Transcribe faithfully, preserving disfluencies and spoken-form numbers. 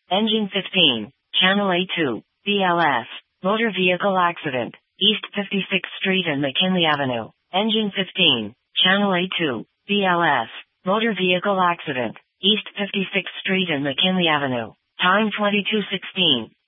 Engine fifteen, Channel A two, B L S, motor vehicle accident, East fifty-sixth Street and McKinley Avenue. Engine fifteen, Channel A two, B L S, motor vehicle accident, East fifty-sixth Street and McKinley Avenue. Time twenty-two sixteen.